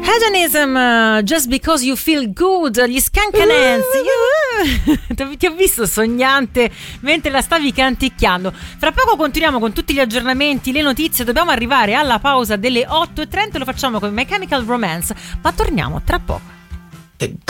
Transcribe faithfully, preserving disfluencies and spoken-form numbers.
Hedonism, uh, Just Because You Feel Good, gli Scancanensi. Uh, ti ho visto sognante mentre la stavi canticchiando. Fra poco continuiamo con tutti gli aggiornamenti, le notizie. Dobbiamo arrivare alla pausa delle otto e trenta. Lo facciamo con My Chemical Romance, ma torniamo tra poco.